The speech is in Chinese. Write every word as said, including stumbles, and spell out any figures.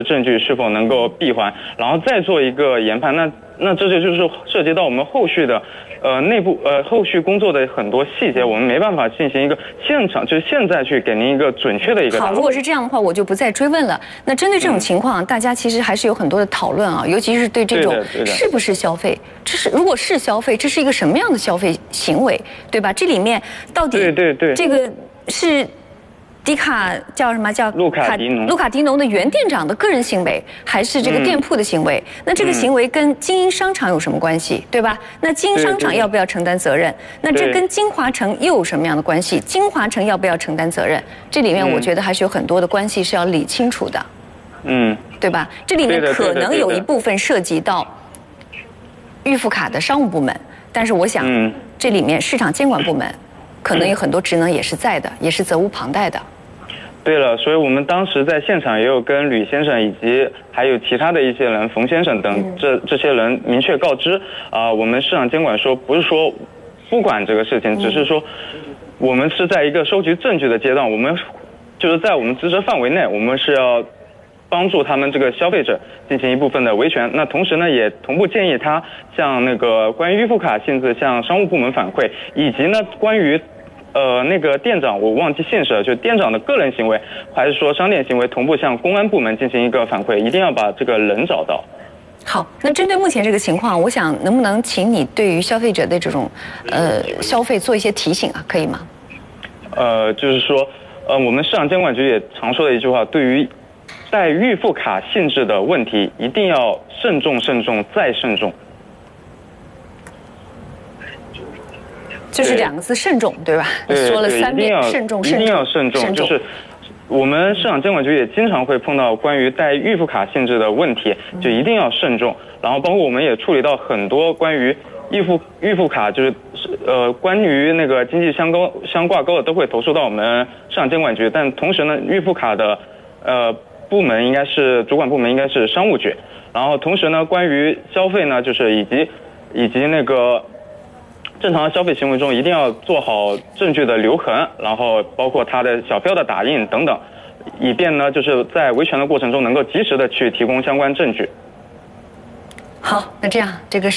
证据是否能够闭环，然后再做一个研判。那那这就就是涉及到我们后续的，呃内部呃后续工作的很多细节，我们没办法进行一个现场，就是现在去给您一个准确的一个答案。 好，如果是这样的话，我就不再追问了。那针对这种情况，嗯、大家其实还是有很多的讨论啊，尤其是对这种是不是消费，这是如果是消费，这是一个什么样的消费行为，对吧？这里面到底对对对， 这个是。迪卡叫什么？叫卢卡迪农。 卢卡迪农的原店长的个人行为，还是这个店铺的行为？嗯、那这个行为跟经营商场有什么关系，对吧？那经营商场要不要承担责任？那这跟金华城又有什么样的关系？金华城要不要承担责任？这里面我觉得还是有很多的关系是要理清楚的， 嗯， 对吧？这里面可能有一部分涉及到预付卡的商务部门，但是我想，嗯、这里面市场监管部门。可能有很多职能也是在的，也是责无旁贷的。 对了，所以我们当时在现场也有跟吕先生以及还有其他的一些人，冯先生等这这些人明确告知啊、呃，我们市场监管说不是说不管这个事情，只是说我们是在一个收集证据的阶段，我们就是在我们职责范围内，我们是要帮助他们这个消费者进行一部分的维权。那同时呢，也同步建议他向那个关于预付卡性质向商务部门反馈，以及呢关于呃那个店长我忘记姓氏了，就店长的个人行为还是说商店行为，同步向公安部门进行一个反馈，一定要把这个人找到。 好，那针对目前这个情况，我想能不能请你对于消费者的这种呃消费做一些提醒啊，可以吗？ 呃，就是说，呃，我们市场监管局也常说的一句话，对于带预付卡性质的问题，一定要慎重、慎重再慎重。 就是两个字，慎重，对吧？ 对， 说了三遍，慎重，慎重， 一定要慎重。就是我们市场监管局也经常会碰到关于带预付卡性质的问题，就一定要慎重。然后包括我们也处理到很多关于预付预付卡，就是呃关于那个经济相勾相挂钩的，都会投诉到我们市场监管局。但同时呢，预付卡的呃。部门应该是主管部门应该是商务局，然后同时呢，关于消费呢，就是以及以及那个正常的消费行为中，一定要做好证据的留痕，然后包括它的小标的打印等等，以便呢就是在维权的过程中能够及时的去提供相关证据。 好，那这样这个是。